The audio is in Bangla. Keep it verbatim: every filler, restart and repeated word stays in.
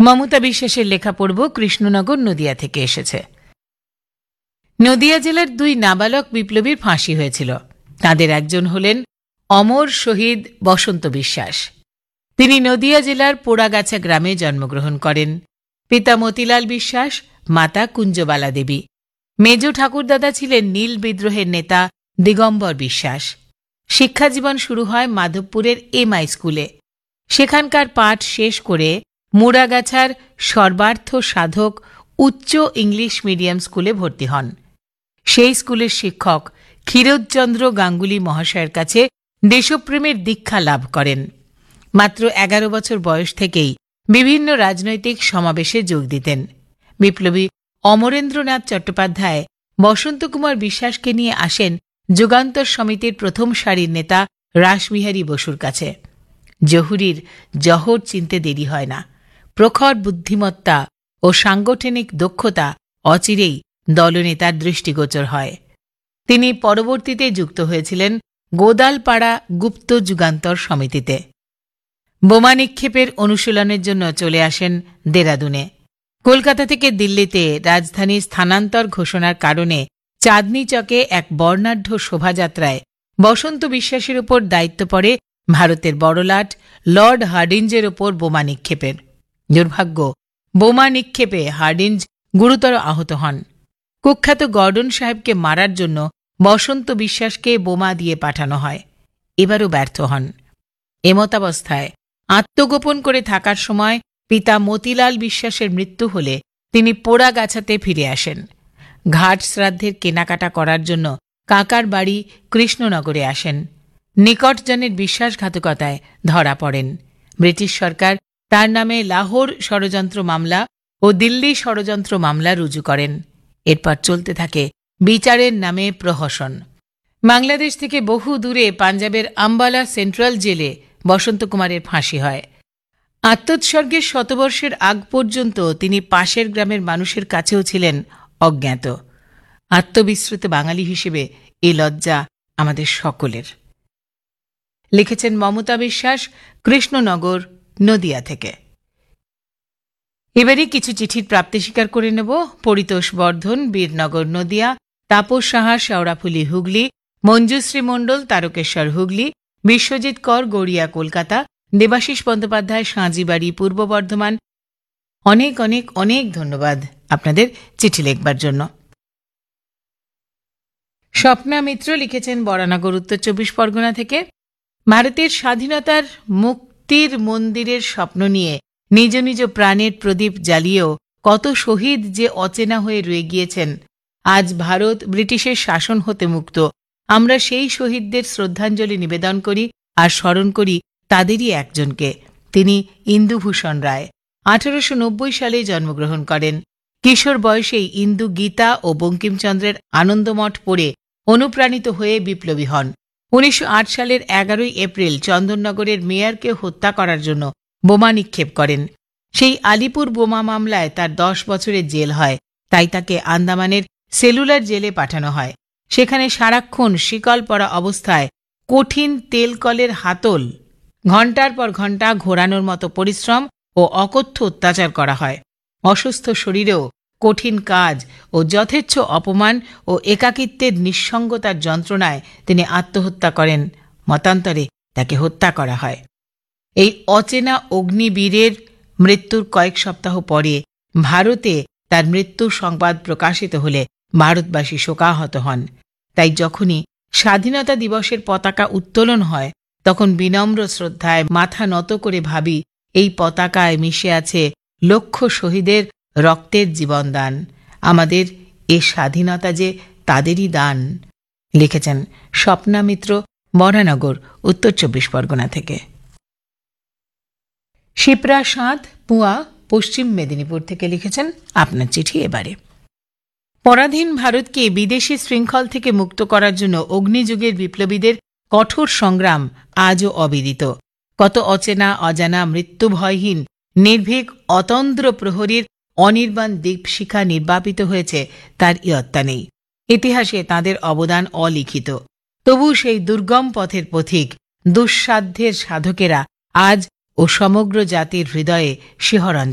মমতা বিশ্বাসের লেখা পড়ব কৃষ্ণনগর নদিয়া থেকে এসেছে। নদিয়া জেলার দুই নাবালক বিপ্লবীর ফাঁসি হয়েছিল। তাদের একজন হলেন অমর শহীদ বসন্ত বিশ্বাস। তিনি নদিয়া জেলার পোড়াগাছা গ্রামে জন্মগ্রহণ করেন। পিতা মতিলাল বিশ্বাস, মাতা কুঞ্জবালা দেবী। মেজ ঠাকুরদাদা ছিলেন নীল বিদ্রোহের নেতা দিগম্বর বিশ্বাস। শিক্ষাজীবন শুরু হয় মাধবপুরের এমআই স্কুলে। সেখানকার পাঠ শেষ করে মুড়াগাছার সর্বার্থ সাধক উচ্চ ইংলিশ মিডিয়াম স্কুলে ভর্তি হন। সেই স্কুলের শিক্ষক ক্ষীরোদচন্দ্র গাঙ্গুলি মহাশয়ের কাছে দেশপ্রেমের দীক্ষা লাভ করেন। মাত্র এগারো বছর বয়স থেকেই বিভিন্ন রাজনৈতিক সমাবেশে যোগ দিতেন। বিপ্লবী অমরেন্দ্রনাথ চট্টোপাধ্যায় বসন্ত কুমার বিশ্বাসকে নিয়ে আসেন যুগান্তর সমিতির প্রথম সারির নেতা রাসবিহারী বসুর কাছে। জহুরির জহর চিনতে দেরি হয় না। প্রখর বুদ্ধিমত্তা ও সাংগঠনিক দক্ষতা অচিরেই দলনেতার দৃষ্টিগোচর হয়। তিনি পরবর্তীতে যুক্ত হয়েছিলেন গোদালপাড়া গুপ্ত যুগান্তর সমিতিতে। বোমা নিক্ষেপের অনুশীলনের জন্য চলে আসেন দেরাদুনে। কলকাতা থেকে দিল্লিতে রাজধানী স্থানান্তর ঘোষণার কারণে চাঁদনী চকে এক বর্ণাঢ্য শোভাযাত্রায় বসন্ত বিশ্বাসের ওপর দায়িত্ব পড়ে ভারতের বড়লাট লর্ড হার্ডিঞ্জের ওপর বোমা নিক্ষেপের। দুর্ভাগ্য, বোমা নিক্ষেপে হার্ডিঞ্জ গুরুতর আহত হন। কুখ্যাত গর্ডন সাহেবকে মারার জন্য বসন্ত বিশ্বাসকে বোমা দিয়ে পাঠানো হয়। এবারও ব্যর্থ হন। এমতাবস্থায় আত্মগোপন করে থাকার সময় পিতা মতিলাল বিশ্বাসের মৃত্যু হলে তিনি পোড়াগাছাতে ফিরে আসেন। ঘাট শ্রাদ্ধের কেনাকাটা করার জন্য কাকার বাড়ি কৃষ্ণনগরে আসেন। নিকটজনের বিশ্বাসঘাতকতায় ধরা পড়েন। ব্রিটিশ সরকার তার নামে লাহোর ষড়যন্ত্র মামলা ও দিল্লি ষড়যন্ত্র মামলা রুজু করেন। এরপর চলতে থাকে বিচারের নামে প্রহসন। বাংলাদেশ থেকে বহু দূরে পাঞ্জাবের আম্বালা সেন্ট্রাল জেলে বসন্ত কুমারের ফাঁসি হয়। আত্মোৎসর্গের শতবর্ষের আগ পর্যন্ত তিনি পাশের গ্রামের মানুষের কাছেও ছিলেন অজ্ঞাত। আত্মবিস্মৃত বাঙালি হিসেবে এ লজ্জা আমাদের সকলের। লিখেছেন মমতা বিশ্বাস, কৃষ্ণনগর নদিয়া থেকে। এবারে কিছু চিঠির প্রাপ্তি স্বীকার করে নেব। পরিতোষ বর্ধন, বীরনগর নদিয়া, তাপস সাহা, শেওড়াফুলি হুগলি, মঞ্জুশ্রী মণ্ডল, তারকেশ্বর হুগলি, বিশ্বজিৎ কর, গড়িয়া কলকাতা, দেবাশিস বন্দ্যোপাধ্যায়, সাঁজিবাড়ি, পূর্ব বর্ধমান। অনেক অনেক অনেক ধন্যবাদ আপনাদের চিঠি লেখবার জন্য। স্বপ্না মিত্র লিখেছেন বরানগর, উত্তর চব্বিশ পরগনা থেকে। ভারতের স্বাধীনতার মুক্তির মন্দিরের স্বপ্ন নিয়ে নিজ নিজ প্রাণের প্রদীপ জ্বালিয়েও কত শহীদ যে অচেনা হয়ে রয়ে গিয়েছেন। আজ ভারত ব্রিটিশের শাসন হতে মুক্ত। আমরা সেই শহীদদের শ্রদ্ধাঞ্জলি নিবেদন করি আর স্মরণ করি তাদেরই একজনকে। তিনি ইন্দুভূষণ রায়। আঠারোশো নব্বই সালে জন্মগ্রহণ করেন। কিশোর বয়সেই ইন্দু গীতা ও বঙ্কিমচন্দ্রের আনন্দমঠ পড়ে অনুপ্রাণিত হয়ে বিপ্লবী হন। উনিশশো আট সালের এগারোই এপ্রিল চন্দননগরের মেয়রকে হত্যা করার জন্য বোমা নিক্ষেপ করেন। সেই আলিপুর বোমা মামলায় তার দশ বছরের জেল হয়। তাই তাকে আন্দামানের সেলুলার জেলে পাঠানো হয়। সেখানে সারাক্ষণ শিকল পরা অবস্থায় কঠিন তেলকলের হাতল ঘণ্টার পর ঘণ্টা ঘোরানোর মতো পরিশ্রম ও অকথ্য অত্যাচার করা হয়। অসুস্থ শরীরেও কঠিন কাজ ও যথেচ্ছ অপমান ও একাকিত্বের নিঃসঙ্গতার যন্ত্রণায় তিনি আত্মহত্যা করেন। মতান্তরে তাকে হত্যা করা হয়। এই অচেনা অগ্নিবীরের মৃত্যুর কয়েক সপ্তাহ পরে ভারতে তার মৃত্যুর সংবাদ প্রকাশিত হলে ভারতবাসী শোকাহত হন। তাই যখনই স্বাধীনতা দিবসের পতাকা উত্তোলন হয় তখন বিনম্র শ্রদ্ধায় মাথা নত করে ভাবি, এই পতাকায় মিশে আছে লক্ষ শহীদের রক্তের জীবনদান। আমাদের এ স্বাধীনতা যে তাদেরই দান। লিখেছেন স্বপ্না মিত্র, বরানগর, উত্তর চব্বিশ পরগনা থেকে। শিপ্রা সাঁত, পুয়া, পশ্চিম মেদিনীপুর থেকে লিখেছেন আপনার চিঠি এবারে। পরাধীন ভারতকে বিদেশি শৃঙ্খল থেকে মুক্ত করার জন্য অগ্নিযুগের বিপ্লবীদের কঠোর সংগ্রাম আজও অবিদিত। কত অচেনা অজানা মৃত্যুভয়হীন নির্ভীক অতন্দ্র প্রহরীর অনির্বাণ দীপশিখা নির্বাপিত হয়েছে তার ইয়ত্তা নেই। ইতিহাসে তাদের অবদান অলিখিত। তবু সেই দুর্গম পথের পথিক দুঃসাধ্যের সাধকেরা আজ ও সমগ্র জাতির হৃদয়ে শিহরণ